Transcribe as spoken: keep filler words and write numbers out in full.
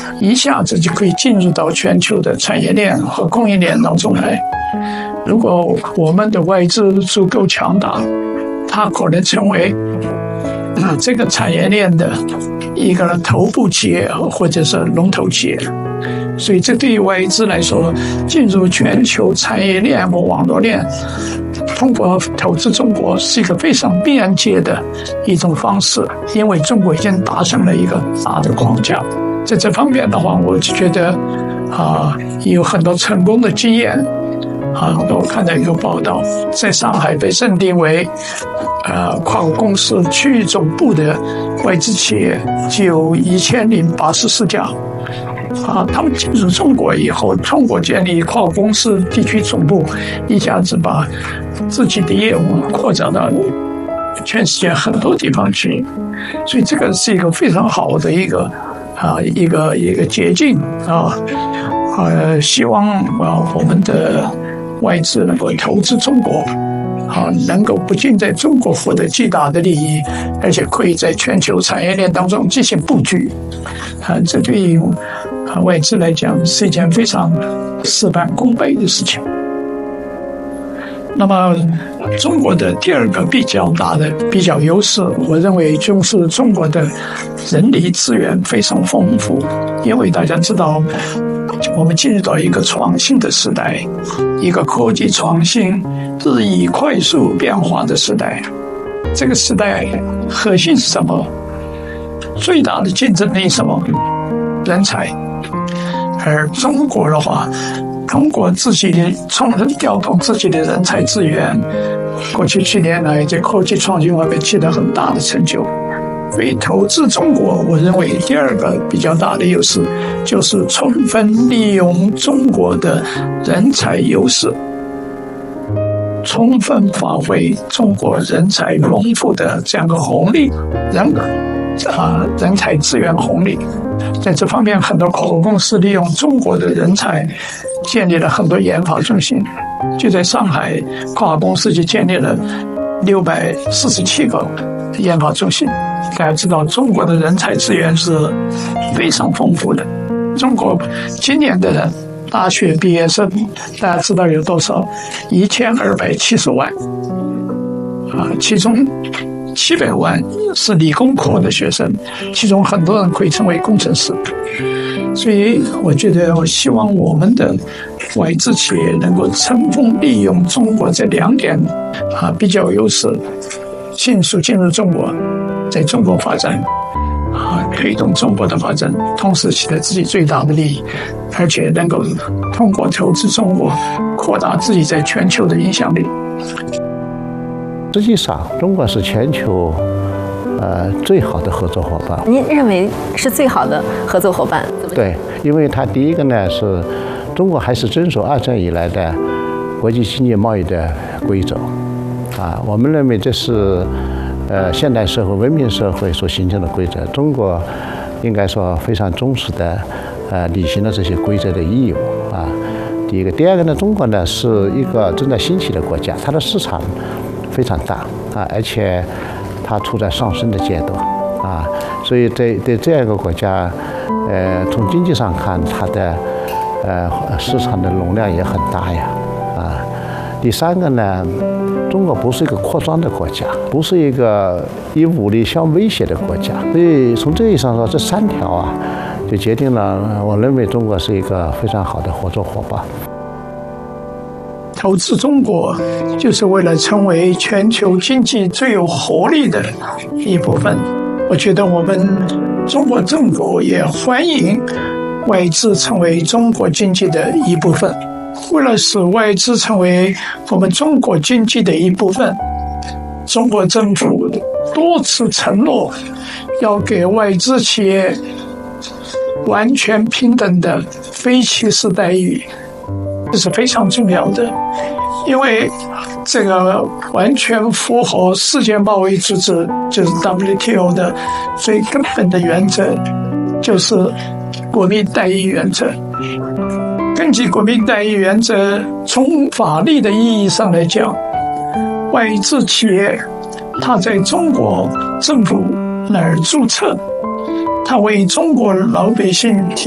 一下子就可以进入到全球的产业链和供应链当中来。如果我们的外资足够强大，它可能成为啊这个产业链的一个头部企业或者是龙头企业。所以这对于外资来说，进入全球产业链和网络链，通过投资中国是一个非常便捷的一种方式，因为中国已经达成了一个大的框架。在这方面的话，我就觉得啊，有很多成功的经验啊。我看到一个报道，在上海被认定为呃跨国公司区域总部的外资企业就有一千零八十四家。啊，他们进入中国以后，通过建立跨国公司地区总部，一下子把自己的业务扩展到全世界很多地方去，所以这个是一个非常好的一个啊一个一个捷径啊。呃，希望啊我们的外资能够投资中国，啊，能够不仅在中国获得巨大的利益，而且可以在全球产业链当中进行布局。啊，这对于啊外资来讲是一件非常事半功倍的事情。那么中国的第二个比较大的比较优势，我认为就是中国的人力资源非常丰富。因为大家知道，我们进入到一个创新的时代，一个科技创新日益快速变化的时代。这个时代核心是什么？最大的竞争力是什么？人才。而中国的话，通过自己的充分调动自己的人才资源，过去七年来在科技创新方面取得很大的成就。所以投资中国，我认为第二个比较大的优势就是充分利用中国的人才优势，充分发挥中国人才丰富的这样的红利，人啊人才资源红利。在这方面，很多跨国公司利用中国的人才建立了很多研发中心。就在上海，跨国公司就建立了六百四十七个研发中心。大家知道，中国的人才资源是非常丰富的。中国今年的大学毕业生，大家知道有多少？一千二百七十万啊，其中七百万是理工科的学生，其中很多人可以成为工程师。所以我觉得，我希望我们的外资企业能够充分利用中国这两点啊比较优势，迅速进入中国，在中国发展啊，推动中国的发展，同时取得自己最大的利益，而且能够通过投资中国扩大自己在全球的影响力。 实际上，中国是全球呃最好的合作伙伴。 您认为是最好的合作伙伴？ 对，因为它第一个呢是中国还是遵守二战以来的国际经济贸易的规则啊，我们认为这是呃现代社会文明社会所形成的规则，中国应该说非常忠实的呃履行了这些规则的义务啊。第一个，第二个呢，中国呢是一个正在兴起的国家，它的市场非常大啊，而且它处在上升的阶段啊，所以对对这样一个国家，呃，从经济上看，它的呃市场的容量也很大呀啊。第三个呢，中国不是一个扩张的国家，不是一个以武力相威胁的国家，所以从这意义上说，这三条啊，就决定了我认为中国是一个非常好的合作伙伴。 投资中国就是为了成为全球经济最有活力的一部分。我觉得我们中国政府也欢迎外资成为中国经济的一部分。为了使外资成为我们中国经济的一部分，中国政府多次承诺要给外资企业完全平等的非歧视待遇，这是非常重要的，因为这个完全符合世界贸易组织，就是 W T O 的最根本的原则，就是国民待遇原则。根据国民待遇原则，从法律的意义上来讲，外资企业它在中国政府那儿注册，它为中国老百姓提